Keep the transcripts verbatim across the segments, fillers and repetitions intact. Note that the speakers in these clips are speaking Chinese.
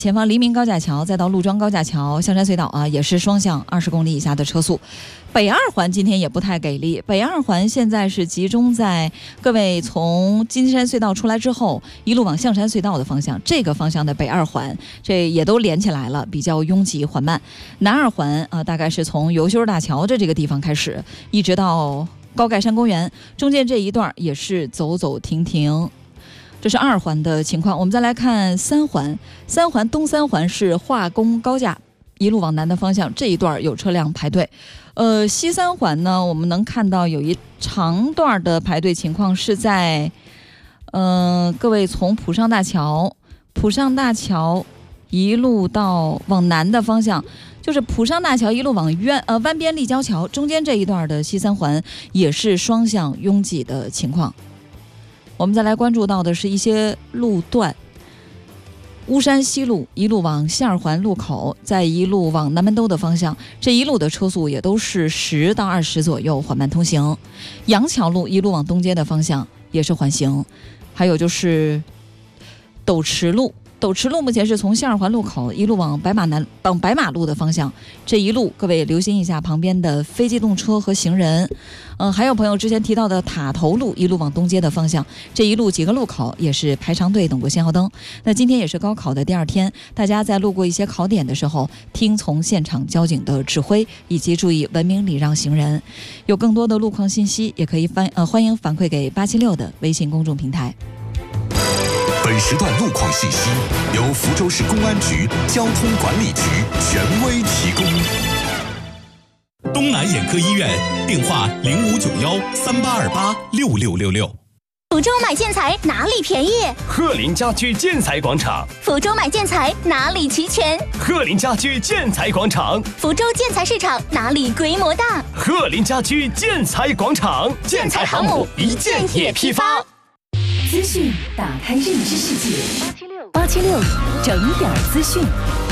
前方黎明高架桥，再到陆庄高架桥，象山隧道啊，也是双向二十公里以下的车速。北二环今天也不太给力，北二环现在是集中在各位从金山隧道出来之后，一路往象山隧道的方向，这个方向的北二环，这也都连起来了，比较拥挤缓慢。南二环啊，大概是从尤修大桥的这个地方开始，一直到高盖山公园，中间这一段也是走走停停。这是二环的情况，我们再来看三环。三环东三环是化工高架，一路往南的方向，这一段有车辆排队。呃，西三环呢，我们能看到有一长段的排队情况是在，呃，各位从浦上大桥，浦上大桥一路到往南的方向，就是浦上大桥一路往渊呃湾边立交桥中间这一段的西三环也是双向拥挤的情况。我们再来关注到的是一些路段，巫山西路一路往西二环路口，再一路往南门兜的方向，这一路的车速也都是十到二十左右缓慢通行。杨桥路一路往东街的方向也是缓行，还有就是斗池路。斗池路目前是从西二环路口一路往白马南往白马路的方向，这一路各位留心一下旁边的非机动车和行人。嗯、呃，还有朋友之前提到的塔头路一路往东街的方向，这一路几个路口也是排长队等过信号灯。那今天也是高考的第二天，大家在路过一些考点的时候，听从现场交警的指挥，以及注意文明礼让行人。有更多的路况信息，也可以翻呃欢迎反馈给八七六的微信公众平台。 本时段路况信息由福州市公安局交通管理局权威提供。 东南眼科医院电话零五九幺三八二八六六六六。 福州买建材哪里便宜？ 鹤林家居建材广场。 福州买建材哪里齐全？ 鹤林家居建材广场。 福州建材市场哪里规模大？ 鹤林家居建材广场。 建材航母一建也批发。 资讯打开认知世界，八七六整点资讯。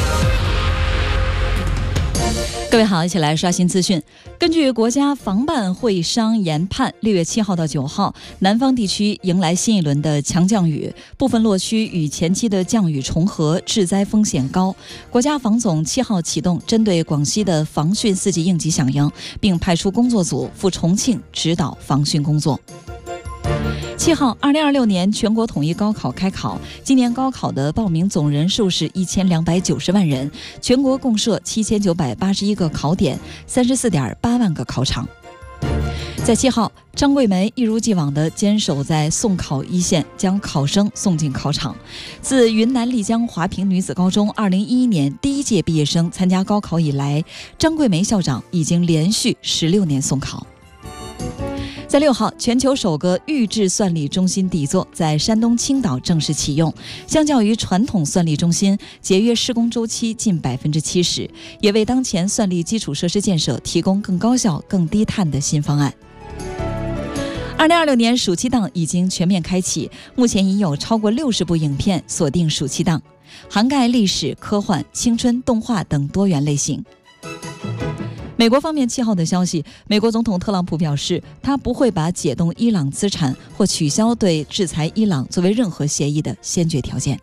各位好，一起来刷新资讯。根据国家防办会商研判，六月七号到九号，南方地区迎来新一轮的强降雨，部分落区与前期的降雨重合，致灾风险高。国家防总七号启动针对广西的防汛四级应急响应，并派出工作组赴重庆指导防汛工作。七号，二零二六年全国统一高考开考。今年高考的报名总人数是一千两百九十万人，全国共设七千九百八十一个考点，三十四点八万个考场。在七号，张桂梅一如既往地坚守在送考一线，将考生送进考场。自云南丽江华坪女子高中二零一一年第一届毕业生参加高考以来，张桂梅校长已经连续十六年送考。在六号，全球首个预制算力中心底座在山东青岛正式启用，相较于传统算力中心，节约施工周期近百分之七十，也为当前算力基础设施建设提供更高效、更低碳的新方案。二零二六年暑期档已经全面开启，目前已有超过六十部影片锁定暑期档，涵盖历史、科幻、青春、动画等多元类型。美国方面七号的消息，美国总统特朗普表示，他不会把解冻伊朗资产或取消对制裁伊朗作为任何协议的先决条件。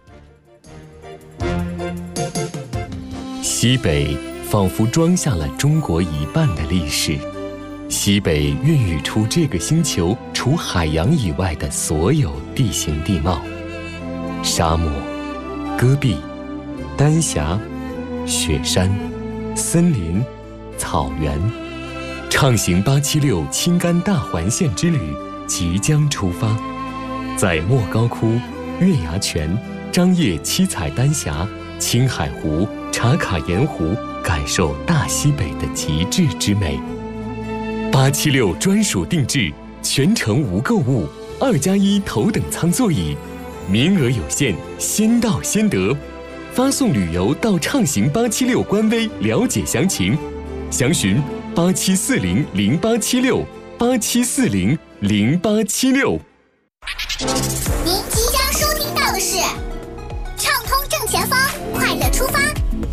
西北仿佛装下了中国一半的历史，西北孕育出这个星球除海洋以外的所有地形地貌：沙漠、戈壁、丹霞、雪山、森林、草原。畅行八七六青甘大环线之旅即将出发，在莫高窟、月牙泉、张掖七彩丹霞、青海湖、茶卡盐湖感受大西北的极致之美。八七六专属定制，全程无购物，二加一头等舱座椅，名额有限，先到先得。发送旅游到畅行八七六官微了解详情，详询八七四零零八七六八七四零零八七六。 您即将收听到的是畅通正前方，快乐出发。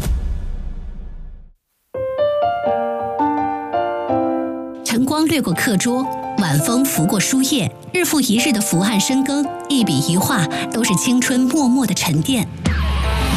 晨光掠过课桌，晚风拂过书页，日复一日的伏案深耕，一笔一画都是青春默默的沉淀。